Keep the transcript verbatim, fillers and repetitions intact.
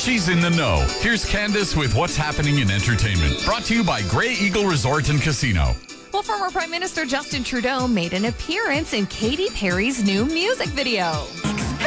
She's in the know. Here's Candace with what's happening in entertainment. Brought to you by Grey Eagle Resort and Casino. Well, former Prime Minister Justin Trudeau made an appearance in Katy Perry's new music video.